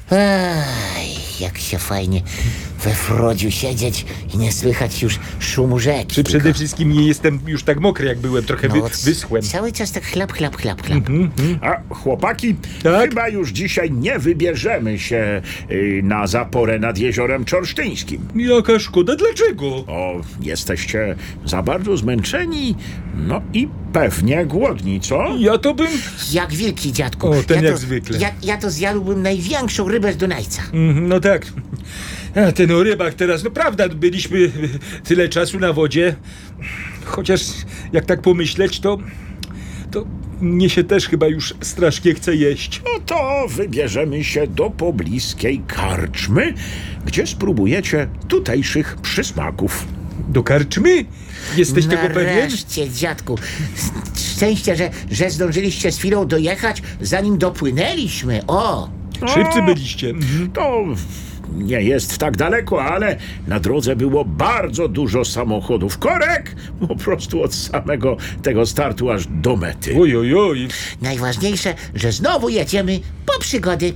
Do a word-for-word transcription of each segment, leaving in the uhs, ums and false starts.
Ej, jak się fajnie we Frodziu siedzieć i nie słychać już szumu rzeki. Czy przede tylko- wszystkim nie jestem już tak mokry, jak byłem, trochę wy, No, wyschłem. cały czas tak chlap, chlap, chlap, chlap. A chłopaki, Tak? chyba już dzisiaj nie wybierzemy się y, na zaporę nad jeziorem Czorsztyńskim. Jaka szkoda, dlaczego? O, jesteście za bardzo zmęczeni, no i pewnie głodni, co? Ja to bym... Jak wilki, dziadku. O, ten ja jak to, zwykle. Ja, ja to zjadłbym największą rybę z Dunajca. Mhm, no tak. A ten o rybach teraz, no prawda, byliśmy tyle czasu na wodzie. Chociaż jak tak pomyśleć, to... To mnie się też chyba już strasznie chce jeść. No to wybierzemy się do pobliskiej karczmy, gdzie spróbujecie tutejszych przysmaków. Do karczmy? Jesteś tego pewien? Nareszcie, dziadku. Szczęście, że, że zdążyliście z chwilą dojechać, zanim dopłynęliśmy. O! Szybcy byliście. Mhm. To nie jest tak daleko, ale na drodze było bardzo dużo samochodów. Korek po prostu od samego tego startu aż do mety. Oj, oj, oj. Najważniejsze, że znowu jedziemy po przygody.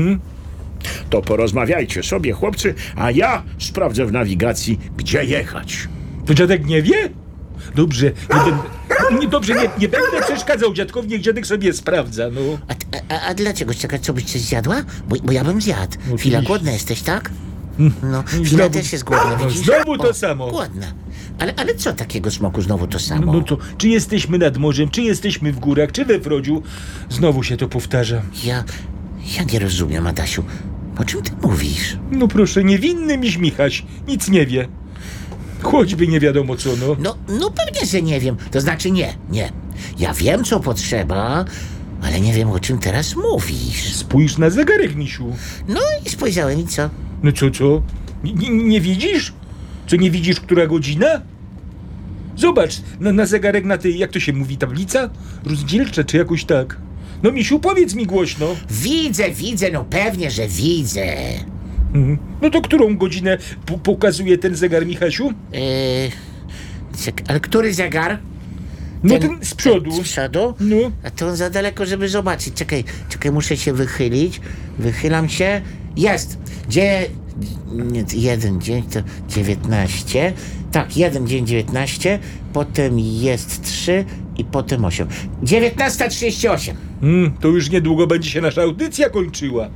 To porozmawiajcie sobie, chłopcy, a ja sprawdzę w nawigacji, gdzie jechać. To dziadek nie wie? Dobrze, nie będę... Nie, dobrze, nie, nie będę przeszkadzał dziadkowi, niech dziadek sobie sprawdza, no. A, a, a dlaczego? Czekaj, co byś coś zjadła? Bo, bo ja bym zjadł. Oczywiście. Chwila, głodna jesteś, tak? No, chwila Znowu- też jest głodna, No, widzisz? znowu to O, samo. Głodna. Ale, ale co takiego, Smoku, znowu to samo? No, no to, czy jesteśmy nad morzem, czy jesteśmy w górach, czy we Frodziu? Znowu się to powtarza. Ja, ja nie rozumiem, Adasiu. O czym ty mówisz? No proszę, niewinny mi Michaś, nic nie wie. Choćby nie wiadomo co, no. No, no pewnie, że nie wiem. To znaczy nie, nie. Ja wiem, co potrzeba, ale nie wiem, o czym teraz mówisz. Spójrz na zegarek, misiu. No i spojrzałem i co? No co, co? Nie, nie widzisz? Co, nie widzisz, która godzina? Zobacz, na, na zegarek na tej, jak to się mówi, tablica? Rozdzielcza, czy jakoś tak? No misiu, powiedz mi głośno. Widzę, widzę, no pewnie, że widzę. Mhm. No to którą godzinę p- pokazuje ten zegar, Michasiu? Yy, czek- ale który zegar? No ten z przodu. Z przodu? No. A to on za daleko, żeby zobaczyć. Czekaj, czekaj, muszę się wychylić. Wychylam się. Jest! Dzie... Nie, jeden dzień to dziewiętnaście. Tak, jeden dzień dziewiętnaście, potem jest trzy i potem osiem. dziewiętnasta trzydzieści osiem. Mm, to już niedługo będzie się nasza audycja kończyła.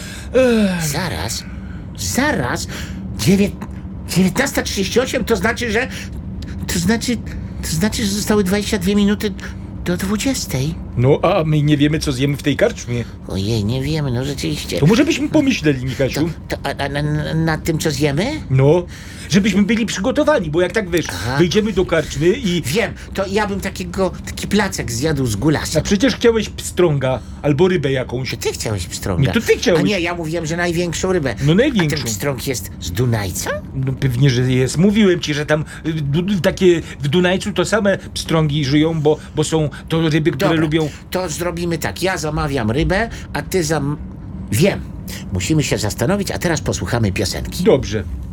Zaraz, zaraz. Dziewię... dziewiętnasta trzydzieści osiem to znaczy, że... To znaczy... To znaczy, że zostały dwadzieścia dwie minuty do dwudziestej. No, a my nie wiemy, co zjemy w tej karczmie. Ojej, nie wiemy, no rzeczywiście. To może byśmy pomyśleli, Michasiu. To, a, a, na, nad tym, co zjemy? No, żebyśmy byli przygotowani, bo jak tak wiesz, Aha. wyjdziemy do karczmy i... Wiem, to ja bym takiego, taki placek zjadł z A gulasem. przecież chciałeś pstrąga albo rybę jakąś. To ty chciałeś pstrąga. Nie, to ty chciałeś. A nie, ja mówiłem, że największą rybę. No A największą. ten pstrąg jest z Dunajca? No pewnie, że jest. Mówiłem ci, że tam y, du, takie w Dunajcu to same pstrągi żyją, bo, bo są to ryby, które Dobra, lubią... to zrobimy tak. Ja zamawiam rybę, a ty zam... Wiem. Musimy się zastanowić, a teraz posłuchamy piosenki. Dobrze.